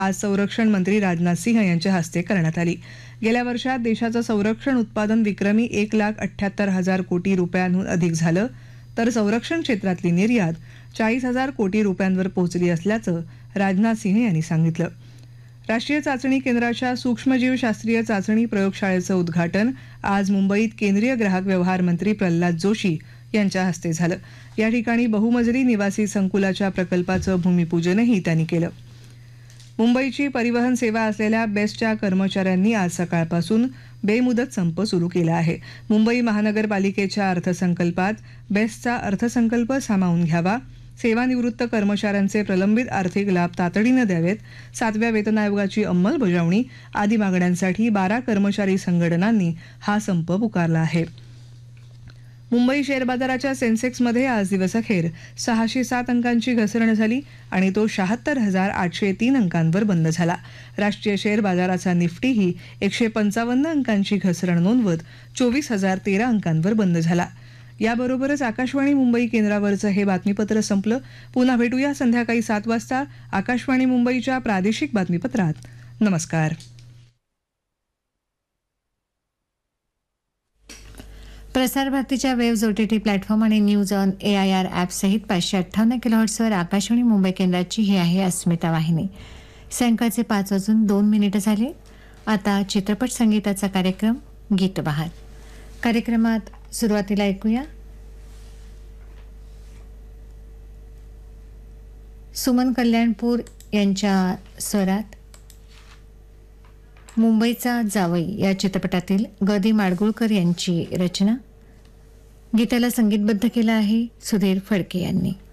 आज संरक्षण मंत्री राजनाथ सिंह यांच्या हस्ते करण्यात आली। गेल्या वर्षात देशाचं संरक्षण उत्पादन विक्रमी 1,78,000 कोटी रुपयांहून अधिक झालं, तर संरक्षण क्षेत्रातली निर्यात 40,000 कोटी रुपयांवर पोहोचली असल्याचं राजनाथ सिंह यांनी सांगितलं। राष्ट्रीय चाचणी केंद्राच्या सूक्ष्मजीवशास्त्रीय चाचणी प्रयोगशाळेचं उद्घाटन आज मुंबईत केंद्रीय ग्राहक व्यवहार मंत्री प्रल्हाद जोशी यांच्या हस्ते झालं। या ठिकाणी बहुमजली निवासी संकुलाच्या प्रकल्पाचं भूमिपूजनही त्यांनी केलं। मुंबईची परिवहन सेवा असलेल्या बेस्टच्या कर्मचाऱ्यांनी आज सकाळपासून बेमुदत संप सुरू केला आहे। मुंबई महानगरपालिकेच्या अर्थसंकल्पात बेस्टचा अर्थसंकल्प सामावून घ्यावा, सेवानिवृत्त कर्मचाऱ्यांचे प्रलंबित आर्थिक लाभ तातडीनं द्यावेत, 7व्या वेतन आयोगाची अंमलबजावणी आदी मागण्यांसाठी 12 कर्मचारी संघटनांनी हा संप पुकारला आहे। मुंबई शेअर बाजाराच्या सेन्सेक्समध्ये आज दिवसअखेर 607 अंकांची घसरण झाली आणि तो 76,803 अंकांवर बंद झाला। राष्ट्रीय शेअर बाजाराचा निफ्टीही 155 अंकांची घसरण नोंदवत 24,013 अंकांवर बंद झाला। याबरोबरच आकाशवाणी मुंबई केंद्रावरचं हे बातमीपत्र संपलं। पुन्हा भेटूया संध्याकाळी 7 वाजता आकाशवाणी मुंबईच्या प्रादेशिक बातमीपत्रात। नमस्कार। प्रसार भारतीच्या वेव्ज OTT प्लॅटफॉर्म आणि न्यूज ऑन AIR ॲप सहित 558 किलोहर्ट्झवर आकाशवाणी मुंबई केंद्राची ही आहे अस्मिता वाहिनी। सायंकाळचे 5:02 झाले। आता चित्रपट संगीताचा कार्यक्रम गीतबहार। कार्यक्रमात सुरुवातीला ऐकूया सुमन कल्याणपूर यांच्या स्वरात मुंबईचा जावई या चित्रपटातील गदी माडगुळकर यांची रचना। गीताला संगीतबद्ध केलं आहे सुधीर फडके यांनी।